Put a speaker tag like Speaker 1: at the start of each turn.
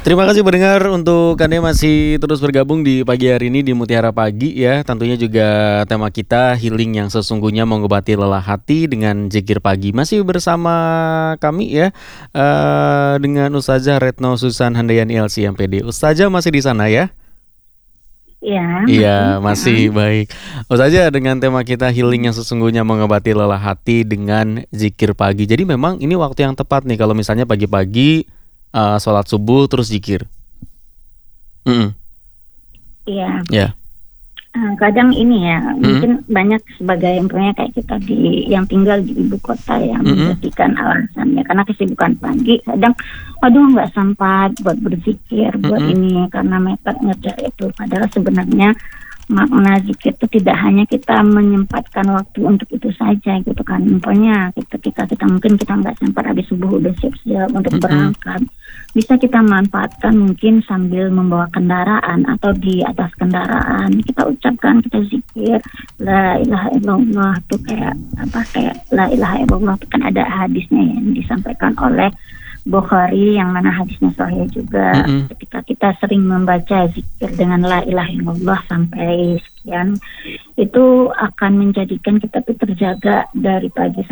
Speaker 1: Terima kasih pendengar untuk Anda masih terus bergabung di pagi hari ini di Mutiara Pagi ya. Tentunya juga tema kita healing yang sesungguhnya mengobati lelah hati dengan zikir pagi. Masih bersama kami ya dengan Ustazah Retno Susan Handayani LC MPD. Ustazah masih di sana ya? Iya, masih baik. Ustazah, dengan tema kita healing yang sesungguhnya mengobati lelah hati dengan zikir pagi. Jadi memang ini waktu yang tepat nih kalau misalnya pagi-pagi sholat subuh terus zikir.
Speaker 2: Iya.
Speaker 1: Ya.
Speaker 2: Kadang ini ya, mungkin banyak sebagai employnya kayak kita yang tinggal di ibu kota yang menjadikan alasannya karena kesibukan pagi. Kadang, aduh nggak sempat buat berzikir, buat ini karena mepet ngejar itu. Padahal sebenarnya makna zikir itu tidak hanya kita menyempatkan waktu untuk itu saja gitu kan. Umpamanya ketika kita mungkin kita nggak sempat habis subuh udah siap-siap untuk berangkat, bisa kita manfaatkan mungkin sambil membawa kendaraan atau di atas kendaraan kita ucapkan, kita zikir la ilaha illallah. Itu kayak la ilaha illallah itu kan ada hadisnya yang disampaikan oleh Bukhari yang mana hadisnya sahih juga. Ketika kita sering membaca zikir dengan la ilaha illallah sampai sekian, itu akan menjadikan kita tuh terjaga dari pagi